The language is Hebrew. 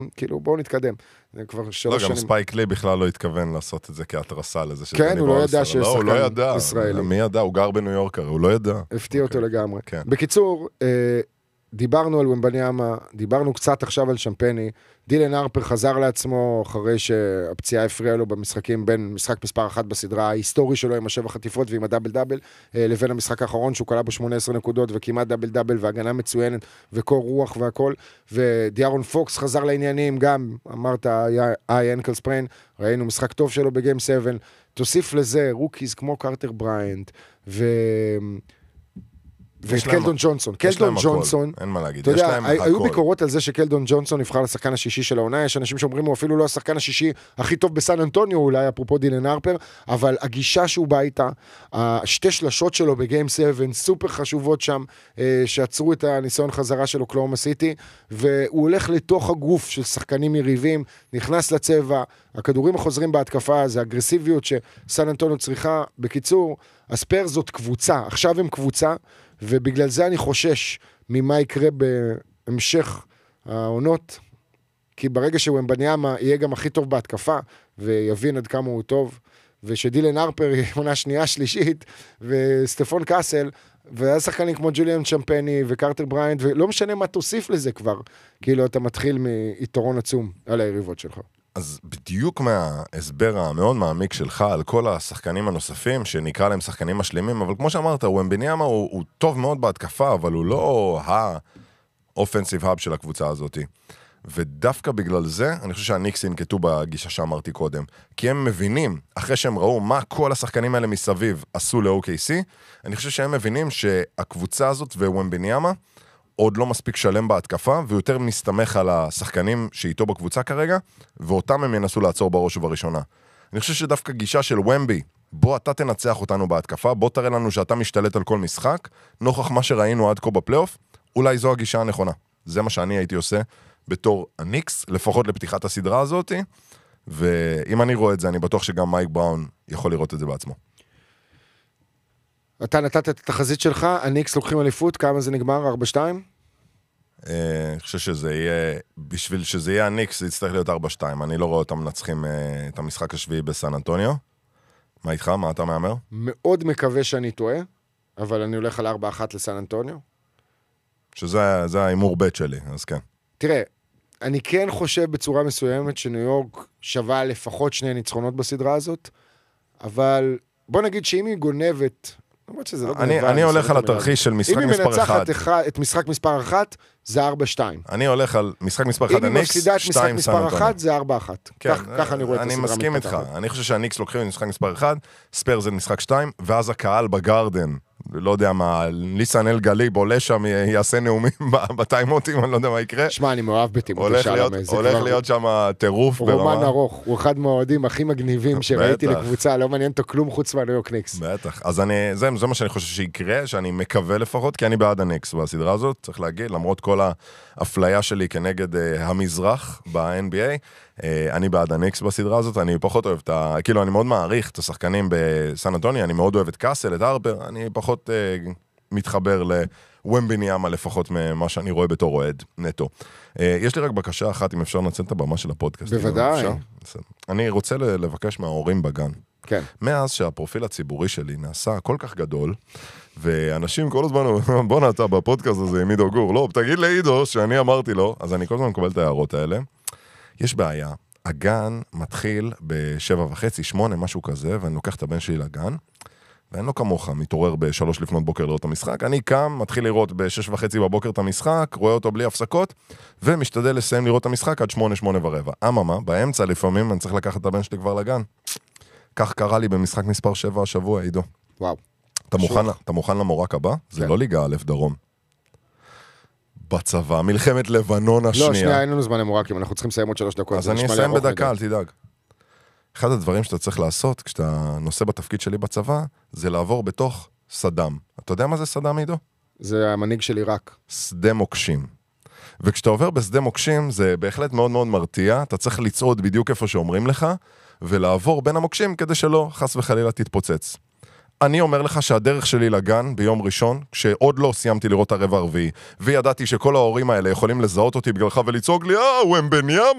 כאילו, בואו נתקדם. זה כבר 3 שנים. לא, גם ספייק לי בכלל לא התכוון לעשות את זה כהתרסה לזה. כן, הוא לא ידע שיש שחקן ישראלי. מי ידע? הוא גר בניו יורקר, הוא לא ידע. הפתיע אותו לגמרי. כן. בקיצור, דיברנו על ומבניאמה, דיברנו קצת עכשיו על שמפני, דילן הרפר חזר לעצמו אחרי שהפציעה הפריעה לו במשחקים בין משחק מספר 1 בסדרה ההיסטורי שלו עם 7 חטיפות ועם הדאבל דאבל, לבין המשחק האחרון שהוא קלה בו 18 נקודות וכמעט דאבל דאבל והגנה מצוינת וקור רוח והכל, ודיארון פוקס חזר לעניינים גם, אמרת אנקל ספריין, ראינו משחק טוב שלו בגיים 7, תוסיף לזה רוקיז כמו קרטר בריינט וקלדון ג'ונסון. קלדון ג'ונסון, אין מה להגיד, אתה יודע, היו ביקורות על זה שקלדון ג'ונסון נבחר לשחקן השישי של העונה, יש אנשים שאומרים הוא אפילו לא השחקן השישי הכי טוב בסן אנטוניו, אולי אפרופו דילן הרפר, אבל הגישה שהוא בא איתה, השתי שלשות שלו בגיים 7, סופר חשובות שם, שעצרו את הניסיון חזרה של אוקלאומה סיטי, והוא הולך לתוך הגוף של שחקנים יריבים, נכנס לצבע, הכדורים החוזרים בהתקפה, זה אגרסיביות שסן אנטוניו צריכה. בקיצור, הספר זאת קבוצה, עכשיו הם קבוצה, ובגלל זה אני חושש ממה יקרה בהמשך העונות, כי ברגע שוומבניאמה יהיה גם הכי טוב בהתקפה, ויבין עד כמה הוא טוב, ושדילן הרפר יהיה עונה שנייה שלישית, וסטפון קאסל, ואז שחקנים כמו ג'וליאן צ'מפני וקרטר בריינט, ולא משנה מה תוסיף לזה כבר, כאילו אתה מתחיל מיתרון עצום על היריבות שלך. אז בדיוק מההסבר המאוד מעמיק שלך על כל השחקנים הנוספים, שנקרא להם שחקנים משלימים, אבל כמו שאמרת, ומבניאמה הוא טוב מאוד בהתקפה, אבל הוא לא האופנסיב האב של הקבוצה הזאת. ודווקא בגלל זה, אני חושב שהניקס ינקטו בגישה שאמרתי קודם, כי הם מבינים, אחרי שהם ראו מה כל השחקנים האלה מסביב עשו ל-OKC, אני חושב שהם מבינים שהקבוצה הזאת ומבניאמה, עוד לא מספיק שלם בהתקפה, ויותר מסתמך על השחקנים שאיתו בקבוצה כרגע, ואותם הם ינסו לעצור בראש ובראשונה. אני חושב שדווקא גישה של ומבי, בוא אתה תנצח אותנו בהתקפה, בוא תראה לנו שאתה משתלט על כל משחק, נוכח מה שראינו עד כה בפלייאוף, אולי זו הגישה הנכונה. זה מה שאני הייתי עושה בתור הניקס, לפחות לפתיחת הסדרה הזאת, ואם אני רואה את זה, אני בטוח שגם מייק בראון יכול לראות את זה בעצמו. אתה נתת את התחזית שלך, הניקס לוקחים אליפות, כמה זה נגמר? 4-2? אני חושב שזה יהיה, בשביל שזה יהיה הניקס, זה יצטרך להיות 4-2. אני לא רואה אותם מנצחים את המשחק השביעי בסן אנטוניו. מה איתך? מה אתה מאמר? מאוד מקווה שאני טועה, אבל אני הולך על 4-1 לסן אנטוניו. שזה האימור בית שלי, אז כן. תראה, אני כן חושב בצורה מסוימת שניו יורק שווה לפחות 2 ניצחונות בסדרה הזאת, אבל בוא נגיד שאם היא גונבת, אני הולך על התרחיש של משחק מספר 1. אם היא מנצחת את משחק מספר 1, זה 4-2. אני הולך על משחק מספר 1 הניקס, 2 אם היא מפסידה את משחק מספר 1, זה 4-1. ככה אני רואה את הסדרה. אני מסכים איתך. אני חושה שהניקס לוקחים משחק מספר 1, ספר זה משחק 2, ואז הקהל בגרדן, לא יודע מה, ליסן אל גליב עולה שם, יעשה נאומים בטיימוטים, אני לא יודע מה יקרה. שמע, אני מאוהב בטימותי שלם. הולך להיות שם טירוף ברמה. רומן ארוך, הוא אחד מהאוהדים הכי מגניבים שראיתי לקבוצה, לא מעניין אותו כלום חוץ מהניו יורק ניקס. בטח, אז זה מה שאני חושב שיקרה, שאני מקווה לפחות, כי אני בעד הניקס בסדרה הזאת, צריך להגיד, למרות כל האפליה שלי כנגד המזרח ב-NBA, אני בעד הניקס בסדרה הזאת, אני פחות אוהב כאילו אני מאוד מעריך את השחקנים בסן אנטוניו, אני מאוד אוהב את קאסל, את הרפר, אני פחות מתחבר לוומבניאמה לפחות ממה שאני רואה בתור אוהד נטו. יש לי רק בקשה אחת, אם אפשר לנצל את הבמה של הפודקאסט. בוודאי. אני רוצה לבקש מההורים בגן. כן. מאז שהפרופיל הציבורי שלי נעשה כל כך גדול, ואנשים כל הזמן, בוא נעתה בפודקאסט הזה עם עידו גור, לא, תגיד לעידו שאני אמרתי לו, אז אני כל הזמן מקבל את ההערות האלה. יש בעיה, הגן מתחיל ב7:30, 8, משהו כזה, ואני לוקח את הבן שלי לגן, ואין לו כמוך, מתעורר ב3 לפנות בוקר לראות את המשחק, אני קם, מתחיל לראות ב6:30 בבוקר את המשחק, רואה אותו בלי הפסקות, ומשתדל לסיים לראות את המשחק עד 8:45. אממה, באמצע לפעמים אני צריך לקחת את הבן שלי כבר לגן. כך קרה לי במשחק מספר 7 השבוע, עידו. וואו. אתה מוכן למורק הבא? זה לא ליגה א' דרום. בצבא, מלחמת לבנון השנייה. לא, שנייה, אין לנו זמן למורקים, אנחנו צריכים לסיים עוד 3 דקות. אז אני אסיים בדקה, אל תדאג. אחד הדברים שאתה צריך לעשות, כשאתה נושא בתפקיד שלי בצבא, זה לעבור בתוך סדאם. אתה יודע מה זה סדאם, עידו? זה המנהיג של עיראק. שדה מוקשים. וכשאתה עובר בשדה מוקשים, זה בהחלט מאוד מאוד מרתיע, אתה צריך לצעוד בדיוק איפה שאומרים לך, ולעבור בין המוקשים כדי שלא חס וחלילה תתפוצץ. אני אומר לך שהדרך שלי לגן ביום ראשון, כשעוד לא סיימתי לראות הרבע הרביעי, וידעתי שכל ההורים האלה יכולים לזהות אותי בגללך ולצעוק לי, ומבניאמה,